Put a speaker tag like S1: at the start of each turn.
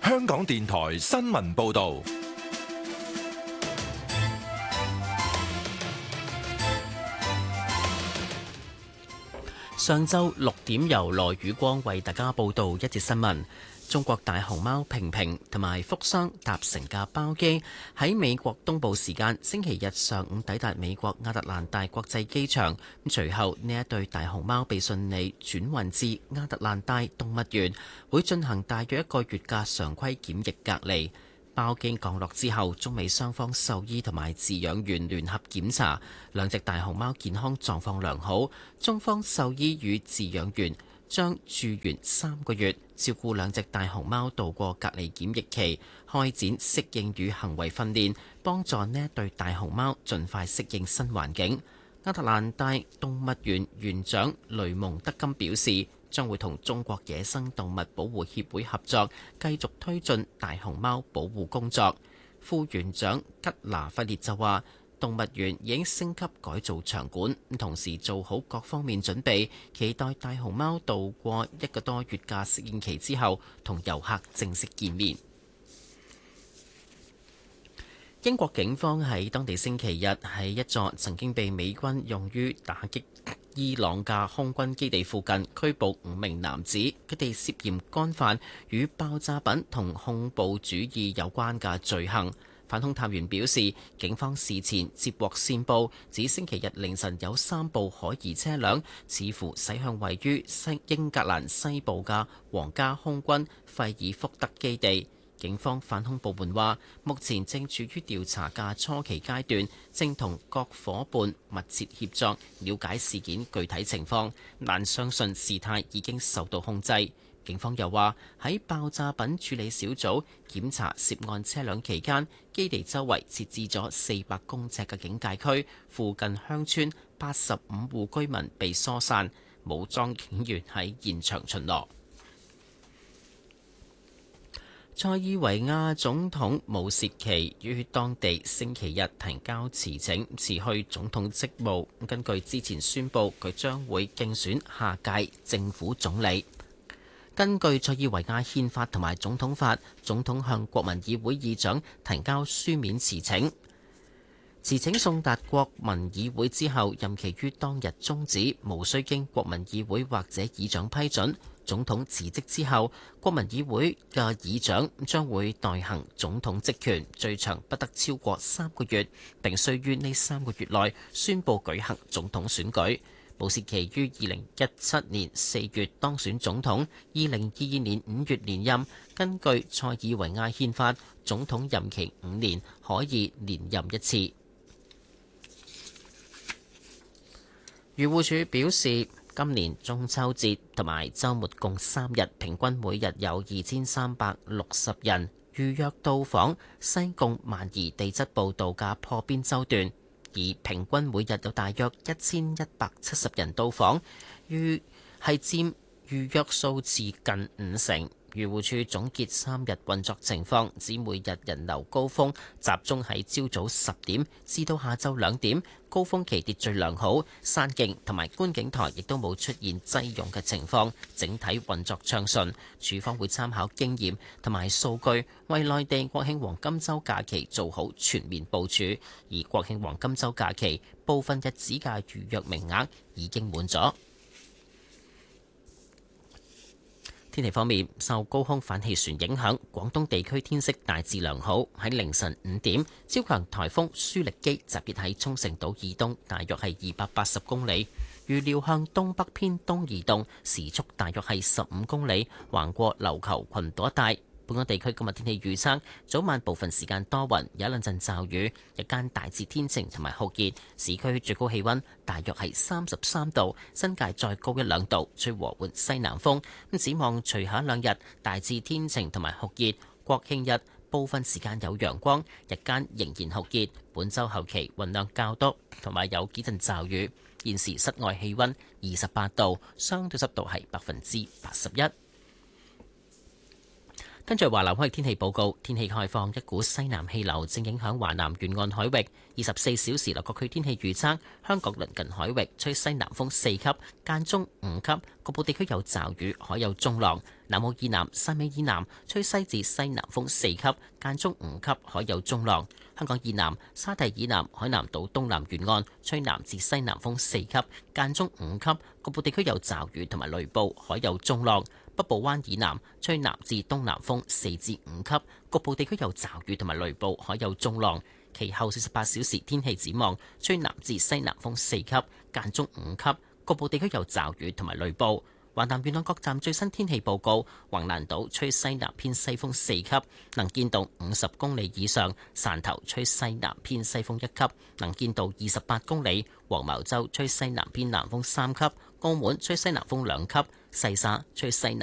S1: 香港電台新聞報道。
S2: 上晝6點，由羅宇光為大家報道一節新聞。中國大熊貓平平同埋福箱搭乘嘅包機喺美國東部時間星期日上午抵達美國亞特蘭大國際機場。隨後呢一對大熊貓被順利轉運至亞特蘭大動物園，會進行大約1個月嘅常規檢疫隔離。包機降落之後，中美雙方獸醫同埋飼養員聯合檢查，兩隻大熊貓健康狀況良好。中方獸醫與飼養員將駐園3個月，照顧兩隻大熊貓度過隔離檢疫期，開展適應與行為訓練，幫助呢一對大熊貓盡快適應新環境。亞特蘭大動物園園長雷蒙德金表示，將會同中國野生動物保護協會合作，繼續推進大熊貓保護工作。副園長吉拿費列就話，動物園已經升級改造場館，同時做好各方面準備，期待大熊貓度過1個多月嘅適應期之後，同遊客正式見面。英國警方喺當地星期日喺一座曾經被美軍用於打擊伊朗嘅空軍基地附近拘捕5名男子，佢哋涉嫌干犯與爆炸品同恐怖主義有關嘅罪行。反恐探員表示，警方事前接獲線報，指星期日凌晨有3部可疑車輛似乎駛向位於英格蘭西部嘅皇家空軍費爾福德基地。警方反恐部門話，目前正處於調查嘅初期階段，正同各夥伴密切協作，了解事件具體情況，但相信事態已經受到控制。警方又話，喺爆炸品處理小組檢查涉案車輛期間，基地周圍設置咗400公尺嘅警戒區，附近鄉村85戶居民被疏散，武裝警員喺現場巡邏。塞爾維亞總統武契奇於當地星期日提交辭呈，辭去總統職務。根據之前宣布，佢將會競選下屆政府總理。根據塞爾維亞憲法同埋總統法，總統向國民議會議長提交書面辭呈。辭呈送達國民議會之後，任期於當日終止，無需經國民議會或者議長批准。總統辭職之後，國民議會嘅議長將會代行總統職權，最長不得超過3個月，並須於呢3個月內宣布舉行總統選舉。武契奇於2017年4月當選總統，2022年5月連任。根據塞爾維亞憲法，總統任期5年，可以連任1次。漁護署表示，今年中秋節同埋週末共3日，平均每日有2360人預約到訪西貢萬宜地質步道嘅破邊洲段，而平均每日有大約1170人到訪，係佔預約數字近50%。漁護署總結3日運作情況，指每日人流高峰集中喺朝早10點至到下晝2點，高峰期秩序良好，山徑同埋觀景台亦都冇出現擠擁嘅情況，整體運作暢順。署方會參考經驗同埋數據，為內地國慶黃金週假期做好全面部署。而國慶黃金週假期部分日子嘅預約名額已經滿咗。天氣方面，受高空反氣旋影響，廣東地區天色大致良好。喺凌晨5點，超強颱風舒力基集結喺沖繩島以東，大約係280公里，預料向東北偏東移動，時速大約係15公里，橫過琉球群島一帶。本港地區今日天氣預測，早晚部分時間多雲，有一兩陣驟雨，日間大致天晴同埋酷熱，市區最高氣溫大約係33度，新界再高1-2度，吹和緩西南風。展望隨後1-2日大致天晴同埋酷熱，國慶日部分時間有陽光，日間仍然酷熱。本週後期雲量較多，同埋有幾陣驟雨。現時室外氣溫28度，相對濕度係81%。 跟住華南海域天氣報告，天氣概況，一股西南氣流正影響華南沿岸海域。24小時內各區天氣預測：香港鄰近海域吹西南風4級，間中5級，局部地區有驟雨，海有中浪。南澳以南、汕尾以南吹西至西南風4級，間中5級，海有中浪。香港以南、沙堤以南、海南島東南沿岸吹南至西南風4級，間中5級，局部地區有驟雨同埋雷暴，海有中浪。北部灣以南吹南至東南風4至5級，局部地區有驟雨同埋雷暴，海有中浪。其後48小時天氣展望，吹南至西南風4級，間中5級，局部地區有驟雨同埋雷暴。華南沿岸各站最新天氣報告：橫瀾島吹西南偏西風4級，能見度50公里以上；汕頭吹西南偏西風1級，能見度28公里；黃茅洲吹西南偏南風3級；澳門吹西南風2級；西沙吹西南